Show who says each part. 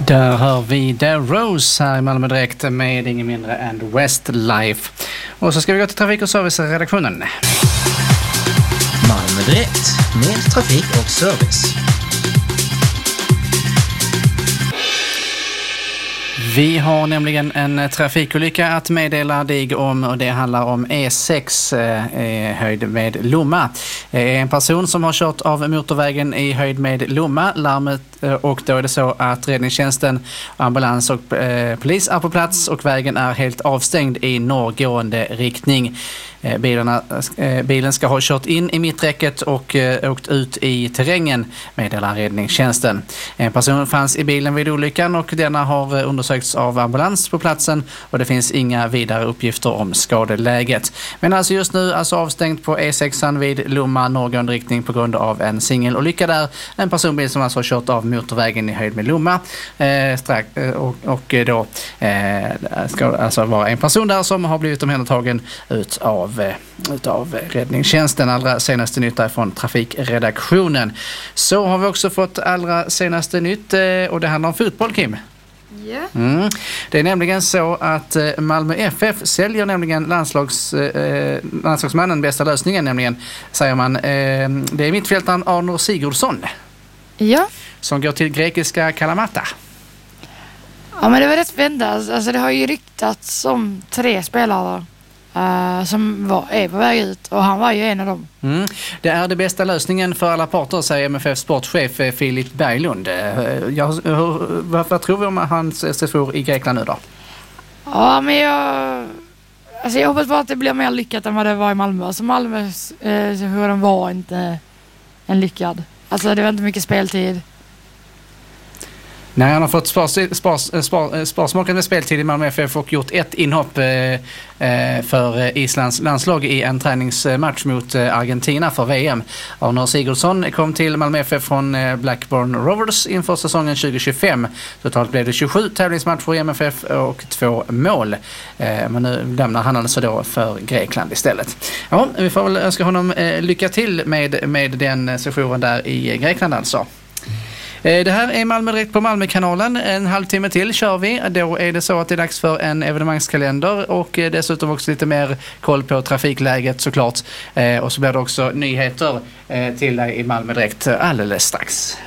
Speaker 1: Där hör vi The Rose här i Malmö Direkt med ingen mindre än Westlife. Och så ska vi gå till trafik- och serviceredaktionen.
Speaker 2: Malmö Direkt med trafik och service.
Speaker 1: Vi har nämligen en trafikolycka att meddela dig om, och det handlar om E6 höjd med Lomma. En person som har kört av motorvägen i höjd med Lomma, larmet, och då är det så att räddningstjänsten, ambulans och polis är på plats och vägen är helt avstängd i norrgående riktning. Bilen ska ha kört in i mitträcket och åkt ut i terrängen, meddelar räddningstjänsten. En person fanns i bilen vid olyckan och denna har undersökts av ambulans på platsen och det finns inga vidare uppgifter om skadeläget. Men alltså just nu avstängt på E6 vid Lomma norrgående riktning på grund av en singelolycka där. En personbil som alltså har kört av motorvägen i höjd med Lomma och då ska alltså vara en person där som har blivit omhändertagen utav räddningstjänsten. Allra senaste nytt är från trafikredaktionen. Så har vi också fått allra senaste nytt och det handlar om fotboll, Kim.
Speaker 3: Yeah.
Speaker 1: Det är nämligen så att Malmö FF säljer nämligen landslagsmannen bästa lösningen, nämligen säger man. Det är mittfältaren Arnor Sigurdsson.
Speaker 3: Ja.
Speaker 1: Som går till grekiska Kalamata.
Speaker 3: Ja, men det var rätt spännande. Alltså det har ju ryktats om 3 spelare som är på väg ut och han var ju en av dem.
Speaker 1: Det är det bästa lösningen för alla parter, säger MFF sportchef Filip Berglund. Vad tror vi om hans sejour i Grekland nu då?
Speaker 3: Ja, men jag hoppas bara att det blir mer lyckat än vad det var i Malmö. Alltså Malmös sejour var inte en lyckad. Alltså det var inte mycket speltid.
Speaker 1: Nej, han har fått sparsmakande speltid i Malmö FF och gjort ett inhopp för Islands landslag i en träningsmatch mot Argentina för VM. Arnor Sigurdsson kom till Malmö FF från Blackburn Rovers inför säsongen 2025. Totalt blev det 27 tävlingsmatcher i MFF och 2 mål. Men nu lämnar han alltså då för Grekland istället. Ja, vi får väl önska honom lycka till med den sessionen där i Grekland alltså. Det här är Malmö Direkt på Malmökanalen. En halvtimme till kör vi. Då är det så att det är dags för en evenemangskalender och dessutom också lite mer koll på trafikläget såklart. Och så blir det också nyheter till dig i Malmö Direkt alldeles strax.